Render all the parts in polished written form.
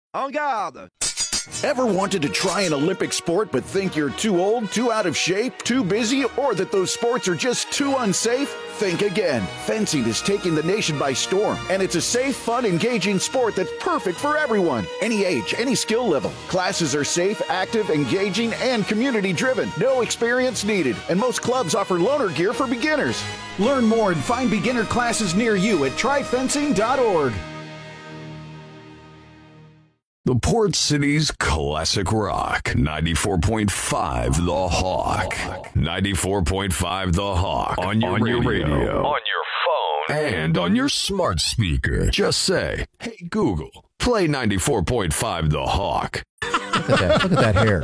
En garde! Ever wanted to try an Olympic sport but think you're too old, too out of shape, too busy, or that those sports are just too unsafe? Think again. Fencing is taking the nation by storm, and it's a safe, fun, engaging sport that's perfect for everyone. Any age, any skill level. Classes are safe, active, engaging, and community-driven. No experience needed, and most clubs offer loaner gear for beginners. Learn more and find beginner classes near you at tryfencing.org. The Port City's classic rock, 94.5 The Hawk. 94.5 The Hawk. On your radio. On your phone. And on your smart speaker. Just say, hey, Google, play 94.5 The Hawk. Look at that hair.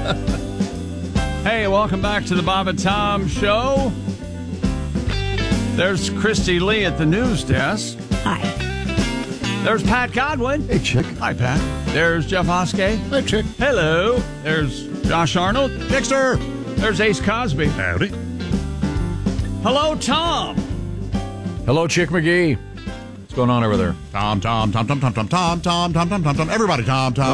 Hey, welcome back to the Bob and Tom Show. There's Christy Lee at the news desk. Hi. There's Pat Godwin. Hey, Chick. Hi, Pat. There's Jeff Oskey. Hey, Chick. Hello. There's Josh Arnold. Dexter. There's Ace Cosby. Howdy. Hello, Tom. Hello, Chick McGee. What's going on over there? Tom. Everybody, Tom. Did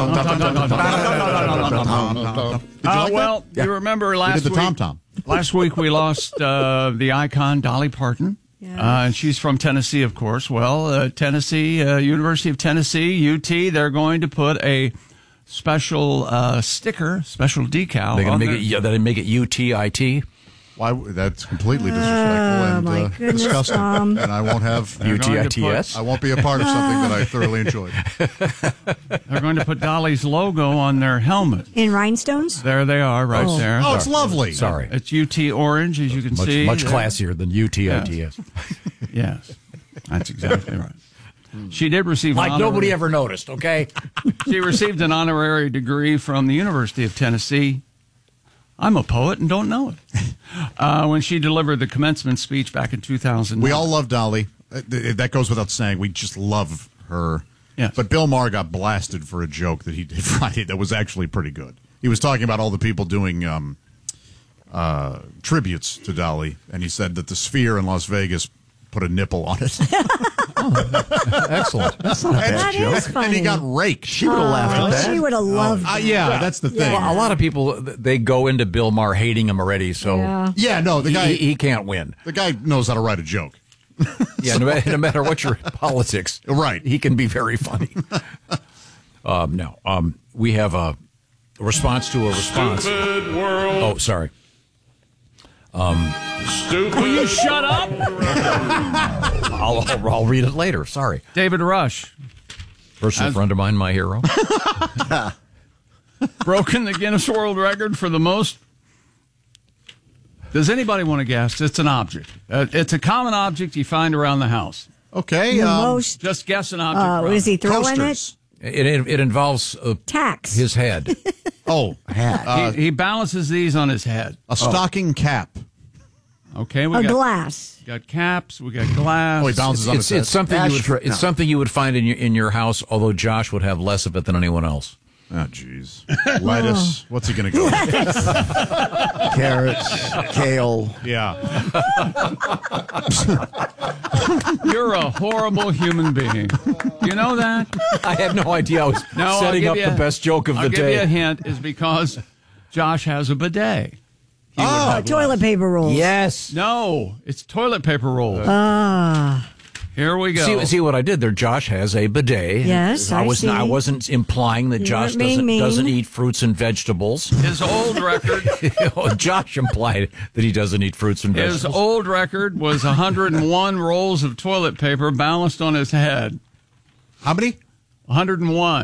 you like well, that? you remember last We did the week? Tom. Last week we lost the icon Dolly Parton. Yeah. And she's from Tennessee, of course. Well, Tennessee, University of Tennessee, UT, they're going to put a special sticker, special decal. They're going on to make it. They make it UTIT. Why? That's completely disrespectful my and goodness, disgusting. Tom. And I won't have UTITS. I won't be a part of something that I thoroughly enjoyed. They're going to put Dolly's logo on their helmet. In rhinestones? There they are, right there. Oh, it's lovely. Sorry. It's UT orange, as you can see. Much there. classier than UTITS. Yes, that's exactly right. She did receive Like nobody ever noticed, okay? She received an honorary degree from the University of Tennessee. I'm a poet and don't know it. When she delivered the commencement speech back in 2000. We all love Dolly. That goes without saying. We just love her. Yes. But Bill Maher got blasted for a joke that he did Friday that was actually pretty good. He was talking about all the people doing tributes to Dolly, and he said that the Sphere in Las Vegas put a nipple on it. Excellent. That's not a bad That joke. is funny. And he got raked. She would have laughed at that. She would have loved that. Yeah, that's the thing. Well, a lot of people, they go into Bill Maher hating him already, so Yeah. No, the guy he can't win. the guy knows how to write a joke. Yeah, no matter what your politics, Right. he can be very funny. We have a response to a response. Stupid world. Oh, sorry. Stupid. Will you shut up? I'll read it later. Sorry. David Rush. Personal friend of mine, my hero. Broken the Guinness World Record for the most. Does anybody want to guess? It's an object. It's a common object you find around the house. Okay. The most. Just guess an object. Is he throwing Coasters. It involves Tax. his head. Oh, hat. He balances these on his head. A stocking cap. Okay, we A got glass. caps. We got glass. Oh, he balances on his head. It's something it's something you would find in your house. Although Josh would have less of it than anyone else. Oh, jeez. Lettuce. What's he going to go with? Carrots, kale. Yeah. You're a horrible human being. You know that? I had no idea I was setting up the best joke of the I'll day. give you a hint. Is because Josh has a bidet. Toilet paper rolls. Yes. No, it's toilet paper rolls. Ah. Here we go. See what I did there? Josh has a bidet. Yes, I see. I wasn't implying that You Josh weren't being mean. doesn't eat fruits and vegetables. His old record. Josh implied that he doesn't eat fruits and vegetables. His old record was 101 rolls of toilet paper balanced on his head. How many? 101.